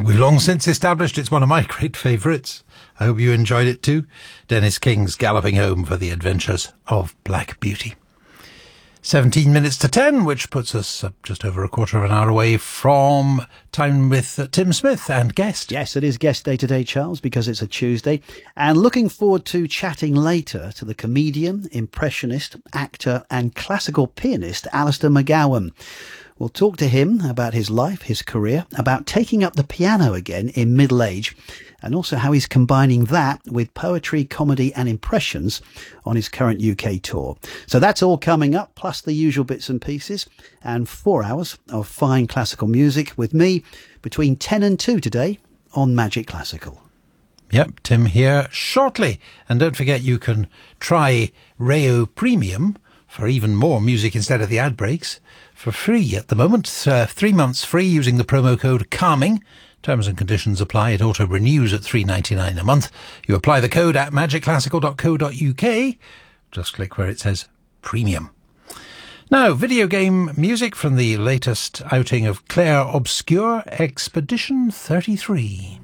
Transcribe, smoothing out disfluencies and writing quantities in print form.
We've long since established it's one of my great favourites. I hope you enjoyed it too. Dennis King's Galloping Home for the Adventures of Black Beauty. 17 minutes to 10, which puts us just over a quarter of an hour away from time with Tim Smith and guest. Yes, it is guest day today, Charles, because it's a Tuesday. And looking forward to chatting later to the comedian, impressionist, actor and classical pianist Alistair McGowan. We'll talk to him about his life, his career, about taking up the piano again in middle age, and also how he's combining that with poetry, comedy and impressions on his current UK tour. So that's all coming up, plus the usual bits and pieces, and 4 hours of fine classical music with me between 10 and 2 today on Magic Classical. Yep, Tim here shortly. And don't forget you can try Rayo Premium for even more music instead of the ad breaks for free at the moment. 3 months free using the promo code CALMING. Terms and conditions apply. It auto renews at $3.99 a month. You apply the code at magicclassical.co.uk. Just click where it says premium. Now, video game music from the latest outing of Claire Obscure, Expedition 33.